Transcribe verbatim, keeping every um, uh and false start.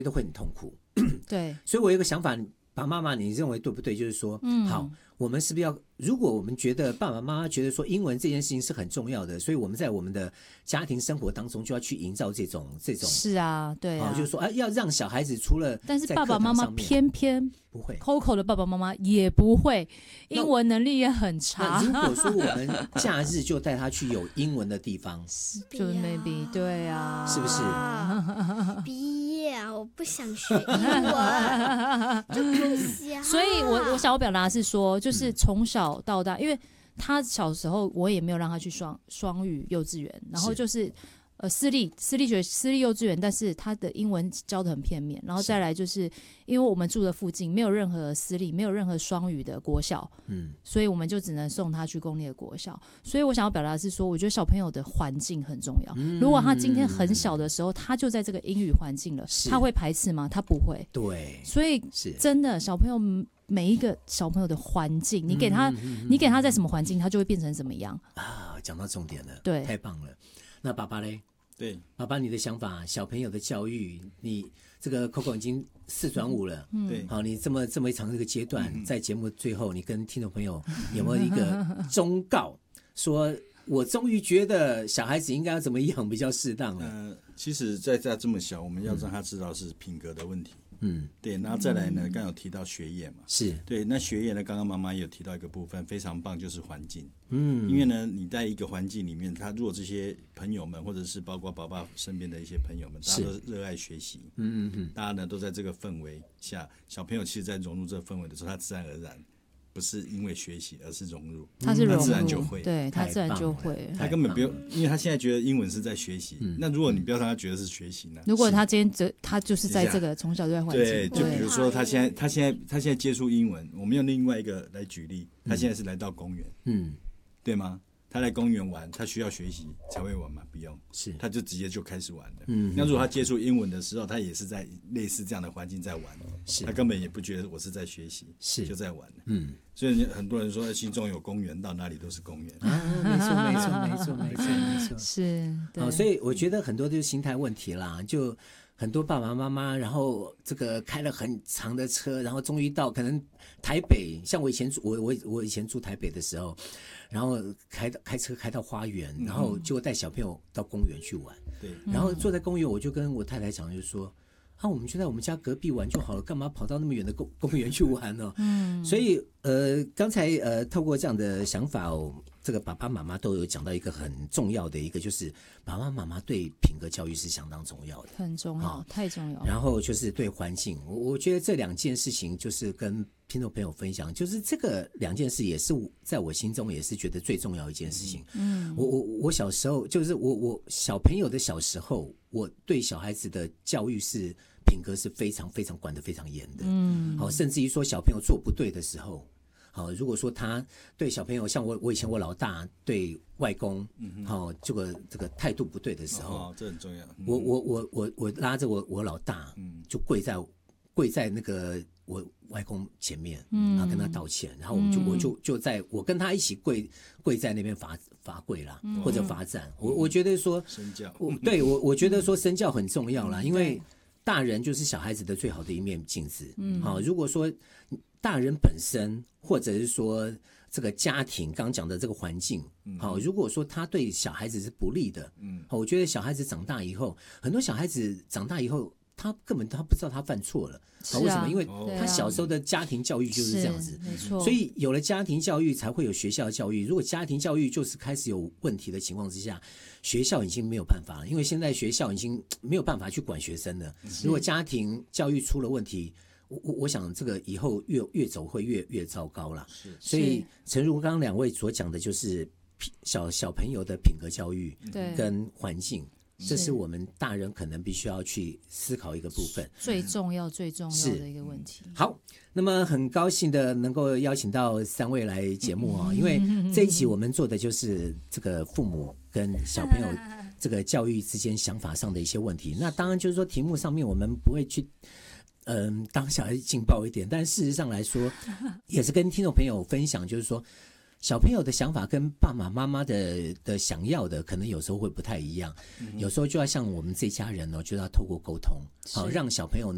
都会很痛苦。 对， 所以我有一个想法，爸爸妈妈，你认为对不对？就是说，嗯，好，我们是不是要？如果我们觉得爸爸妈妈觉得说英文这件事情是很重要的，所以我们在我们的家庭生活当中就要去营造这种这种。 是啊，对啊， 哦、就是说，哎、啊，要让小孩子除了但是爸爸妈妈偏偏不会 ，Coco 的爸爸妈妈也不会，英文能力也很差。 如果说我们假日就带他去有英文的地方， 就 maybe 对啊， 是不是？ 不要，我不想学英文，就不想。 所以我我想要表达的是说，就是从小到大，因为他小时候我也没有让他去双双语幼稚园，然后就是呃私立私立学私立幼稚园，但是他的英文教的很片面，然后再来就是因为我们住的附近没有任何私立，没有任何双语的国小，嗯，所以我们就只能送他去公立的国小。所以我想要表达的是说，我觉得小朋友的环境很重要。嗯、如果他今天很小的时候，他就在这个英语环境了，他会排斥吗？他不会。 对， 所以真的小朋友。每一个小朋友的环境，你给他，嗯嗯嗯、你给他在什么环境，他就会变成什么样啊！讲到重点了， 对， 太棒了。那爸爸嘞？ 对， 爸爸，你的想法，小朋友的教育，你这个 Coco 已经四转五了，嗯，对，好，你这么这么一长这个阶段，嗯、在节目最后，你跟听众朋友有没有一个忠告，说我终于觉得小孩子应该要怎么样比较适当了？ 呃，其实在在这么小，我们要让他知道是品格的问题。嗯，对，然后再来呢，刚刚有提到学业嘛， 是对，那学业呢，刚刚妈妈也有提到一个部分非常棒，就是环境。嗯，因为呢，你在一个环境里面，他如果这些朋友们，或者是包括爸爸身边的一些朋友们，大家都热爱学习，嗯嗯嗯，大家呢都在这个氛围下，小朋友其实在融入这个氛围的时候，他自然而然。不是因为学习，而是融入。 他是融入， 他自然就会， 对他自然就会。 他根本不用，因为他现在觉得英文是在学习。嗯、那如果你不要让他觉得是学习呢？ 如果他今天这他就是在这个从小就在环境， 对，就比如说他现在他现在他现在接触英文，我们用另外一个来举例，他现在是来到公园，嗯，对吗？他来公园玩，他需要学习才会玩吗？不用，是他就直接就开始玩了。嗯，那如果他接触英文的时候，他也是在类似这样的环境在玩，是他根本也不觉得我是在学习，是就在玩了。嗯，所以很多人说心中有公园，到哪里都是公园。 啊，没错，没错，没错，没错，没错， 是。 好，所以我觉得很多就是心态问题啦，就。很多爸爸妈妈，然后这个开了很长的车，然后终于到可能台北，像我以前住我我我以前住台北的时候，然后开开车开到花园，然后就带小朋友到公园去玩。对，然后坐在公园，我就跟我太太讲，就说啊，我们就在我们家隔壁玩就好了，干嘛跑到那么远的公公园去玩呢？嗯，所以呃，刚才呃，透过这样的想法哦。这个爸爸妈妈都有讲到一个很重要的一个，就是爸爸妈妈对品格教育是相当重要的， 很重要，哦、太重要。 然后就是对环境，我我觉得这两件事情就是跟听众朋友分享，就是这个两件事也是在我心中也是觉得最重要一件事情。嗯，我我我小时候就是我我小朋友的小时候，我对小孩子的教育是品格是非常非常管得非常严的。嗯，好，甚至于说小朋友做不对的时候。好，如果说他对小朋友，像我，我以前我老大对外公，嗯，好，这个这个态度不对的时候， 哦，这很重要。 我我我我我拉着我我老大，嗯，就跪在跪在那个我外公前面，嗯，然后跟他道歉，然后我们就、嗯、我就就在我跟他一起跪跪在那边罚罚跪啦，嗯、或者罚站。我我觉得说身教， 我对我我觉得说身教很重要啦，因为大人就是小孩子的最好的一面镜子。嗯，好，如果说大人本身，或者是说这个家庭刚刚讲的这个环境，好，如果说他对小孩子是不利的，嗯，我觉得小孩子长大以后，很多小孩子长大以后，他根本他不知道他犯错了，啊、为什么？因为他小时候的家庭教育就是这样子， 没错。 所以有了家庭教育，才会有学校教育。如果家庭教育就是开始有问题的情况之下，学校已经没有办法了，因为现在学校已经没有办法去管学生了。如果家庭教育出了问题，我我想这个以后越越走会越越糟糕啦。所以诚如刚刚两位所讲的，就是小小朋友的品格教育跟环境，这是我们大人可能必须要去思考一个部分， 最重要最重要的一个问题。 好，那么很高兴的能够邀请到三位来节目啊、哦，因为这一期我们做的就是这个父母跟小朋友这个教育之间想法上的一些问题。那当然就是说题目上面我们不会去。嗯，当小孩子劲爆一点，但事实上来说，也是跟听众朋友分享，就是说，小朋友的想法跟爸爸妈妈的的想要的，可能有时候会不太一样。嗯、有时候就要像我们这家人哦，就要透过沟通，好、哦、让小朋友